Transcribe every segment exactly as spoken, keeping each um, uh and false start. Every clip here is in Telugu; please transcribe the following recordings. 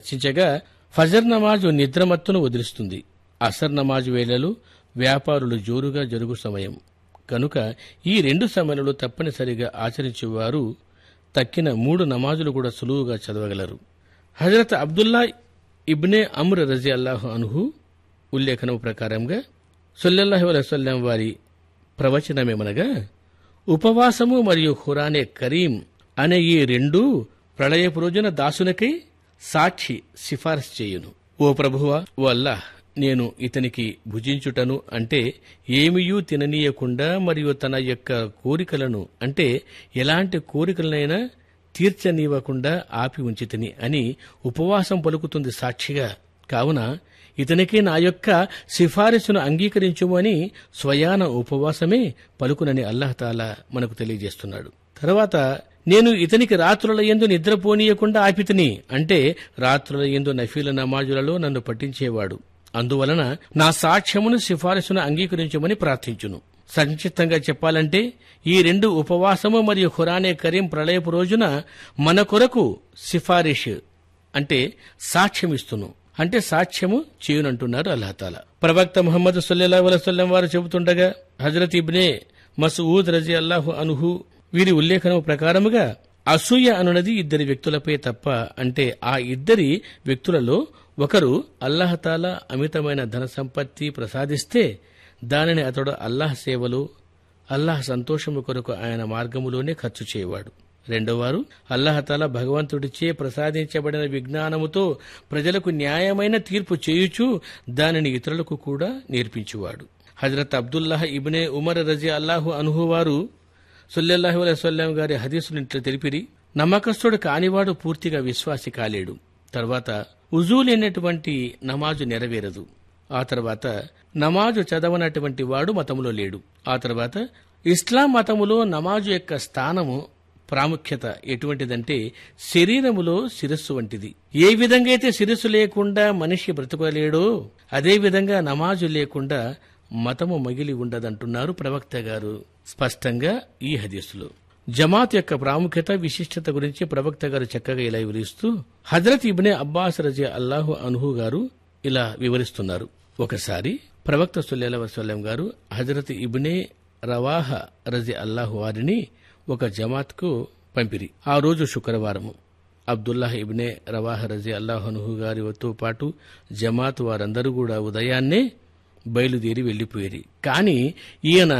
చర్చించగా ఫజర్ నమాజు నిద్రమత్తును వదిలిస్తుంది. అసర్ నమాజు వేళలు వ్యాపారులు జోరుగా జరుగు సమయం కనుక ఈ రెండు సమయాలలో తప్పనిసరిగా ఆచరించేవారు తక్కిన మూడు నమాజులు కూడా సులువుగా చదవగలరు. హజరత్ అబ్దుల్లా ఇబ్నే అమ్ర్ రజి అల్లాహు అన్హు ఉల్లేఖనం ప్రకారంగా సల్లల్లాహు అలైహి వసల్లం వారి ప్రవచనమేమనగా, ఉపవాసము మరియు ఖురానే కరీం అనే ఈ రెండూ ప్రళయపు రోజున దాసునికై సాక్షి సిఫారసు చేయును. ఓ ప్రభువా, ఓ అల్లాహ్, నేను ఇతనికి భుజించుటను అంటే ఏమియూ తిననీయకుండా మరియు తన యొక్క కోరికలను అంటే ఎలాంటి కోరికలనైనా తీర్చనీయకుండా ఆపి ఉంచితిని అని ఉపవాసం పలుకుతుంది సాక్షిగా. కావున ఇతనికి నా యొక్క సిఫారసును అంగీకరించుమని స్వయాన ఉపవాసమే పలుకునని అల్లాహ్ మనకు తెలియజేస్తున్నాడు. తర్వాత నేను ఇతనికి రాత్రుల యందు నిద్రపోనీయకుండా ఆపితిని అంటే రాత్రుల యందు నఫీల నమాజులలో నన్ను పట్టించేవాడు. అందువలన నా సాక్ష్యమును సిఫారసును అంగీకరించమని ప్రార్థించును. సంక్షిప్తంగా చెప్పాలంటే ఈ రెండు ఉపవాసము మరియు ఖురానే కరీం ప్రళయపు రోజున మన కొరకు సిఫారిష్ అంటే సాక్ష్యమిస్తును అంటే సాక్ష్యము చేయునంటున్నారు అల్లాహ్ తాలా. ప్రవక్త ముహమ్మద్ సల్లల్లాహు అలైహి వసల్లం వారు చెబుతుండగా హజరత్ ఇబ్నే మస్ఊద్ రజి అల్లాహు అన్హు వీరి ఉల్లేఖనం ప్రకారముగా అసూయ అనున్నది ఇద్దరి వ్యక్తులపై తప్ప అంటే ఆ ఇద్దరి వ్యక్తులలో ఒకరు అల్లాహ్ తాలా అమితమైన ధన సంపత్తి ప్రసాదిస్తే దానిని అతడు అల్లాహ్ సేవలో అల్లాహ్ సంతోషము కొరకు ఆయన మార్గములోనే ఖర్చు చేయవాడు. రెండోవారు అల్లాహ్ తాలా భగవంతుడిచే ప్రసాదించబడిన విజ్ఞానముతో ప్రజలకు న్యాయమైన తీర్పు చేయుచు దానిని ఇతరులకు కూడా నేర్పించువాడు. హజరత్ అబ్దుల్లాహ్ ఇబ్నే ఉమర్ రజి అల్లాహు అన్హు వారు సల్లల్లాహు అలైహి వసల్లం గారి హదీసునిట్లు తెలిపిరి, నమ్మకస్తుడు కానివాడు పూర్తిగా విశ్వాసి కాలేడు. తర్వాత ఉజూ లేనటువంటి నమాజు నెరవేరదు. ఆ తర్వాత నమాజు చదవనటువంటి వాడు మతములో లేడు. ఆ తర్వాత ఇస్లాం మతములో నమాజు యొక్క స్థానము ప్రాముఖ్యత ఎటువంటిదంటే శరీరములో శిరస్సు వంటిది. ఏ విధంగా అయితే శిరస్సు లేకుండా మనిషి బ్రతుకోలేడో అదేవిధంగా నమాజు లేకుండా మతము మగిలి ఉండదంటున్నారు ప్రవక్త గారు స్పష్టంగా ఈ హదీసులో. జమాత్ యొక్క ప్రాముఖ్యత విశిష్టత గురించి ప్రవక్త గారు చక్కగా ఇలా వివరిస్తూ హజరత్ ఇబ్నే అబ్బాస్ రజి అల్లాహు అన్హు గారు ఇలా వివరిస్తున్నారు. ఒకసారి ప్రవక్త సల్లల్లాహు అలైహి వసల్లం గారు హజరత్ ఇబ్నే రవాహ రజి అల్లాహు వారిని ఒక జమాత్ కు పంపిరి. ఆ రోజు శుక్రవారము. అబ్దుల్లాహ్ ఇబ్నే రవాహ రజి అల్లాహు అన్హు గారితో పాటు జమాత్ వారందరూ కూడా ఉదయాన్నే బయలుదేరి వెళ్లిపోయేది. కాని ఈయన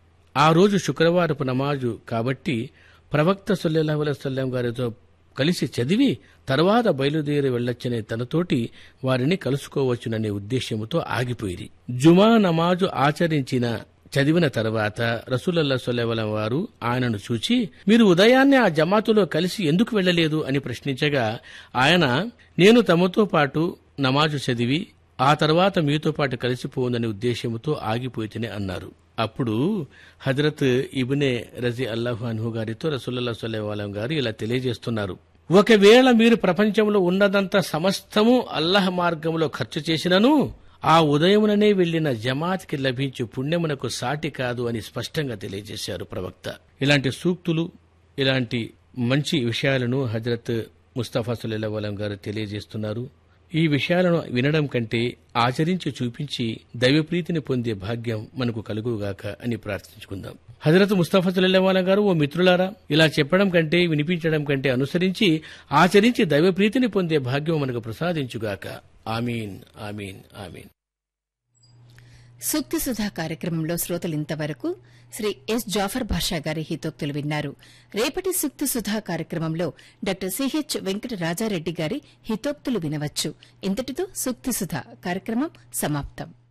ఆ రోజు శుక్రవారపు నమాజు కాబట్టి ప్రవక్త సల్లల్లాహు అలైహి వసల్లం గారితో కలిసి చదివి తర్వాత బయలుదేరి వెళ్లొచ్చనే తనతోటి వారిని కలుసుకోవచ్చుననే ఉద్దేశ్యముతో ఆగిపోయింది. జుమా నమాజు ఆచరించిన చదివిన తర్వాత రసూలుల్లాహి సల్లల్లాహు అలైహి వారు ఆయనను చూచి, మీరు ఉదయాన్నే ఆ జమాతులో కలిసి ఎందుకు వెళ్లలేదు అని ప్రశ్నించగా ఆయన, నేను తమతో పాటు నమాజు చదివి ఆ తర్వాత మీతో పాటు కలిసిపోవుననే ఉద్దేశ్యంతో ఆగిపోయితేనే అన్నారు. అప్పుడు హజరత్ ఇబ్నే రజి అల్లాహు అన్హు గారితో రసూలుల్లాహి సల్లల్లాహు అలైహి గారు ఇలా తెలియజేస్తున్నారు, ఒకవేళ మీరు ప్రపంచంలో ఉన్నదంతా సమస్తము అల్లాహ్ మార్గంలో ఖర్చు చేసినను ఆ ఉదయముననే వెళ్లిన జమాత్కి లభించు పుణ్యమునకు సాటి కాదు అని స్పష్టంగా తెలియజేశారు ప్రవక్త. ఇలాంటి సూక్తులు ఇలాంటి మంచి విషయాలను హజరత్ ముస్తఫా సల్లల్లాహు అలైహి గారు తెలియజేస్తున్నారు. ఈ విషయాలను వినడం కంటే ఆచరించి చూపించి దైవప్రీతిని పొందే భాగ్యం మనకు కలుగుగాక అని ప్రార్థించుకుందాం. హజరత్ ముస్తఫా సల్లల్లాహు అలైహి గారు, ఓ మిత్రులారా, ఇలా చెప్పడం కంటే వినిపించడం కంటే అనుసరించి ఆచరించి దైవప్రీతిని పొందే భాగ్యం మనకు ప్రసాదించుగాక. ఆమీన్ ఆమీన్ ఆమీన్. సూక్తి సుధా కార్యక్రమంలో శ్రోతలు ఇంతవరకు శ్రీ ఎస్ జాఫర్ భాషా గారి హితోక్తులు విన్నారు. రేపటి సూక్తి సుధా కార్యక్రమంలో డాక్టర్ సిహెచ్ వెంకట రాజారెడ్డి గారి హితోక్తులు వినవచ్చు. ఇంతటితో సూక్తి సుధా కార్యక్రమం సమాప్తం.